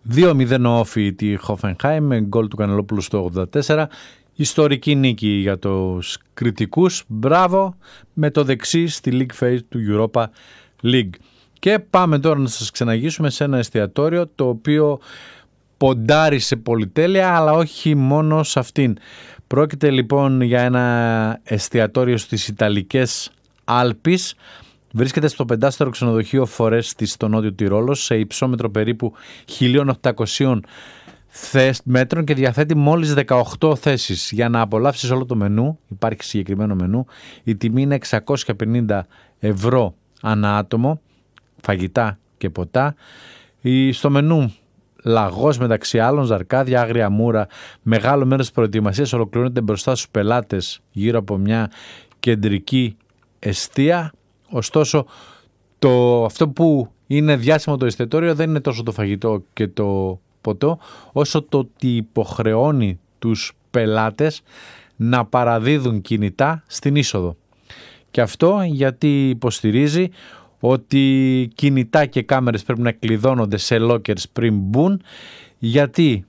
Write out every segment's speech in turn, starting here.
2-0 όφη τη Hoffenheim με γκολ του Κανελόπουλου στο 84. Ιστορική νίκη για τους κριτικούς. Μπράβο με το δεξί στη League Phase του Europa League. Και πάμε τώρα να σας ξαναγήσουμε σε ένα εστιατόριο το οποίο ποντάρει σε πολυτέλεια, αλλά όχι μόνο σε αυτήν. Πρόκειται λοιπόν για ένα εστιατόριο στις Ιταλικές Άλπεις. Βρίσκεται στο 5σταρο ξενοδοχείο Φορέστη στο Νότιο Τυρόλο, σε υψόμετρο περίπου 1.800 μέτρων και διαθέτει μόλις 18 θέσεις. Για να απολαύσεις όλο το μενού, υπάρχει συγκεκριμένο μενού, η τιμή είναι 650 ευρώ ανά άτομο, φαγητά και ποτά. Στο μενού λαγός μεταξύ άλλων, ζαρκάδια, άγρια μούρα, μεγάλο μέρος της προετοιμασίας ολοκληρώνεται μπροστά στους πελάτες γύρω από μια κεντρική εστία. Ωστόσο, αυτό που είναι διάσημο το εστιατόριο δεν είναι τόσο το φαγητό και το ποτό, όσο το ότι υποχρεώνει τους πελάτες να παραδίδουν κινητά στην είσοδο. Και αυτό γιατί υποστηρίζει ότι κινητά και κάμερες πρέπει να κλειδώνονται σε lockers πριν μπουν, γιατί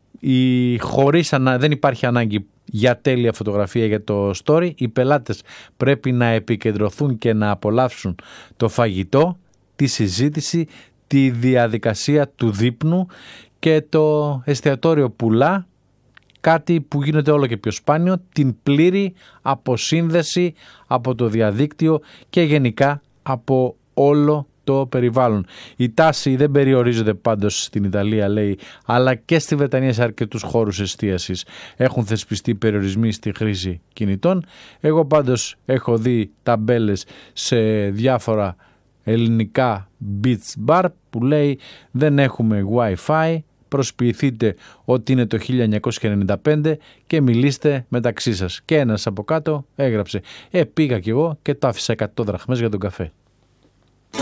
δεν υπάρχει ανάγκη για τέλεια φωτογραφία για το story. Οι πελάτες πρέπει να επικεντρωθούν και να απολαύσουν το φαγητό, τη συζήτηση, τη διαδικασία του δείπνου, και το εστιατόριο πουλά κάτι που γίνεται όλο και πιο σπάνιο, την πλήρη αποσύνδεση από το διαδίκτυο και γενικά από όλο το περιβάλλον. Η τάση δεν περιορίζεται πάντως στην Ιταλία, λέει, αλλά και στη Βρετανία σε αρκετούς χώρους εστίασης έχουν θεσπιστεί περιορισμοί στη χρήση κινητών. Εγώ πάντως έχω δει ταμπέλες σε διάφορα ελληνικά beach bar που λέει δεν έχουμε Wi-Fi, προσποιηθείτε ότι είναι το 1995 και μιλήστε μεταξύ σας. Και ένας από κάτω έγραψε πήγα κι εγώ και το άφησα 100 δραχμές για τον καφέ.